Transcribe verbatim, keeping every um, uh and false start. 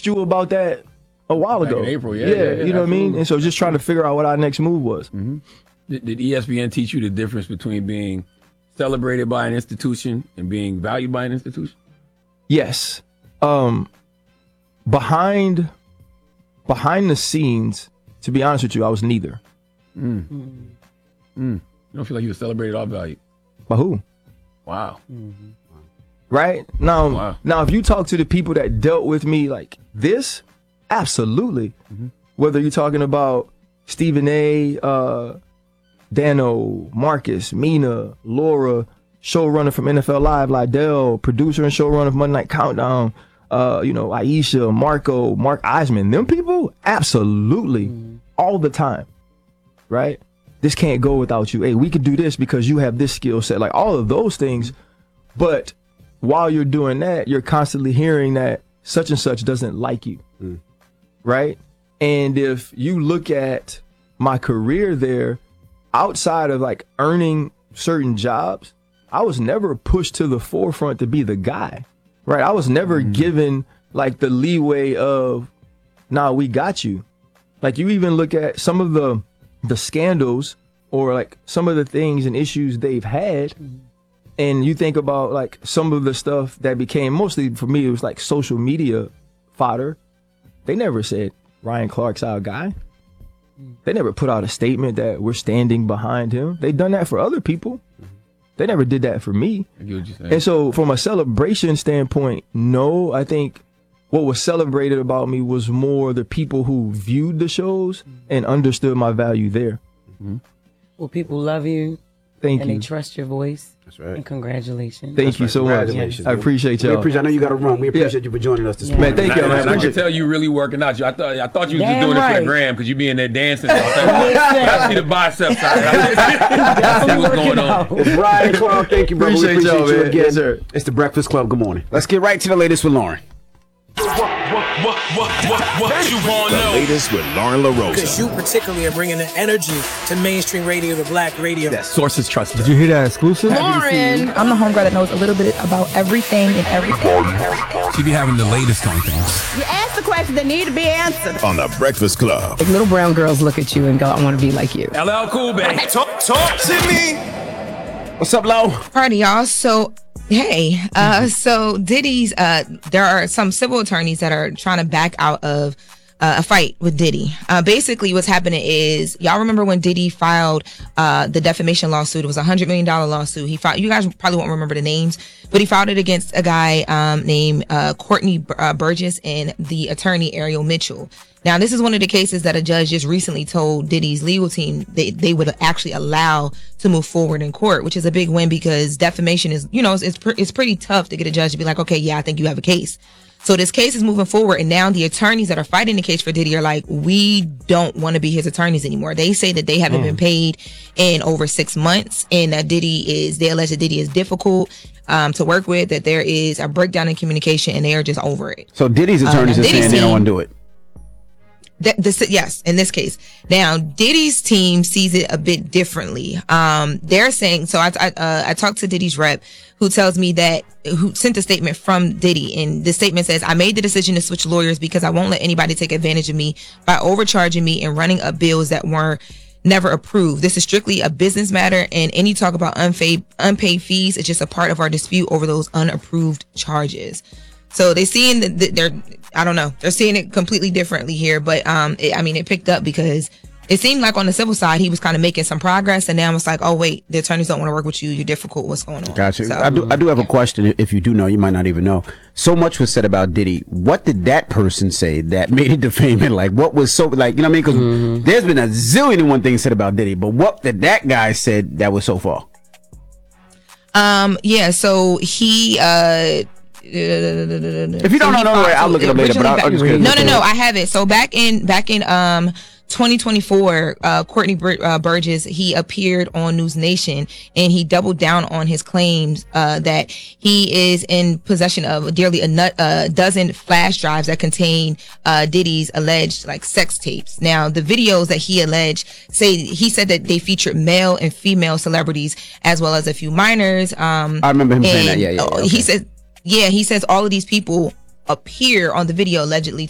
text you about that a while Back ago. in April, yeah, yeah, yeah, yeah, you know absolutely. what I mean. And so just trying to figure out what our next move was. Mm-hmm. Did, did E S P N teach you the difference between being celebrated by an institution and being valued by an institution? Yes. Um, behind behind the scenes, to be honest with you, I was neither. Mm. Mm. You don't feel like you were celebrated or valued? By who? Wow. Mm-hmm. Right? Now, Wow. now, if you talk to the people that dealt with me like this, absolutely. Mm-hmm. Whether you're talking about Stephen A., uh, Dano, Marcus, Mina, Laura, showrunner from N F L Live, Lydell, producer and showrunner of Monday Night Countdown, uh, you know, Aisha, Marco, Mark Eisman, them people, absolutely, mm-hmm. all the time, right? This can't go without you. Hey, we could do this because you have this skill set, like all of those things. But while you're doing that, you're constantly hearing that such and such doesn't like you, mm. right? And if you look at my career there, outside of like earning certain jobs, I was never pushed to the forefront to be the guy, right? I was never mm. given like the leeway of, nah, we got you. Like you even look at some of the the scandals or like some of the things and issues they've had, mm. and you think about like some of the stuff that became, mostly for me, it was like social media fodder. They never said Ryan Clark's our guy. They never put out a statement that we're standing behind him. They done that for other people. They never did that for me. I get what you're saying. And so from a celebration standpoint, no, I think what was celebrated about me was more the people who viewed the shows and understood my value there. Mm-hmm. Well, people love you. Thank and you. And they trust your voice. That's right. And congratulations. Thank That's you right. so much. Congratulations. I appreciate y'all. We appreciate, I know you got to run. We appreciate Yeah. you for joining us this Yeah. morning. Man, thank you, And man. I, and I Appreciate can tell you really working out. I thought I thought you was just Damn doing it for right. the gram because you be in there dancing. I, was like, I see the biceps side. I see what's going on. It's Ryan Clark. Thank you, brother. Appreciate we appreciate y'all, you man. again. Yes, sir. It's the Breakfast Club. Good morning. Let's get right to the latest with Lauren. What, what, what, what you want to know? Latest with Lauren LaRosa. Because you particularly are bringing the energy to mainstream radio, to black radio. That sources trust. Did you hear that exclusive? Lauren, I'm the homegirl that knows a little bit about everything and everything. She be having the latest on things. You ask the questions that need to be answered. On the Breakfast Club. Like little brown girls look at you and go, I want to be like you. L L Cool, baby. Talk, talk to me. What's up, Lo? Party, y'all. So, hey, uh, so Diddy's, uh, there are some civil attorneys that are trying to back out of uh, a fight with Diddy. Uh, basically, what's happening is, y'all remember when Diddy filed uh, the defamation lawsuit? It was a one hundred million dollars lawsuit. He filed, you guys probably won't remember the names, but he filed it against a guy um, named uh, Courtney uh, Burgess and the attorney Ariel Mitchell. Now, this is one of the cases that a judge just recently told Diddy's legal team they, they would actually allow to move forward in court, which is a big win because defamation is, you know, it's, it's, pr- it's pretty tough to get a judge to be like, okay, yeah, I think you have a case. So this case is moving forward, and now the attorneys that are fighting the case for Diddy are like, we don't want to be his attorneys anymore. They say that they haven't mm. been paid in over six months, and that Diddy is, they allege that Diddy is difficult um, to work with, that there is a breakdown in communication, and they are just over it. So Diddy's attorneys um, are saying Diddy's they don't team, want to do it. Th- this, yes, in this case. Now, Diddy's team sees it a bit differently. Um, they're saying, so I, I, uh, I talked to Diddy's rep who tells me that, who sent a statement from Diddy. And the statement says, I made the decision to switch lawyers because I won't let anybody take advantage of me by overcharging me and running up bills that were never approved. This is strictly a business matter, and any talk about unpaid, unpaid fees is just a part of our dispute over those unapproved charges. So they seeing that they're, I don't know, they're seeing it completely differently here. But um, it, I mean, it picked up because it seemed like on the civil side he was kind of making some progress, and now it's like, oh wait, the attorneys don't want to work with you. You're difficult. What's going on? Gotcha. So, I do. I do have a question. If you do know, you might not even know. So much was said about Diddy. What did that person say that made it defaming? Like, what was so like? You know what I mean? Because mm-hmm. there's been a zillion and one things said about Diddy, but what did that guy said that was so far? Um. Yeah. So he. Uh. If you don't know, no way, I'll look it up later. But I'll, I'll just no, no, no. I have it. So back in back in um twenty twenty-four, uh, Courtney Bur- uh, Burgess, he appeared on News Nation and he doubled down on his claims uh, that he is in possession of nearly a nut, uh, dozen flash drives that contain uh, Diddy's alleged like sex tapes. Now, the videos that he alleged say he said that they featured male and female celebrities as well as a few minors. Um, I remember him and, saying that. Yeah, yeah. yeah okay. He says. Yeah, he says all of these people appear on the video allegedly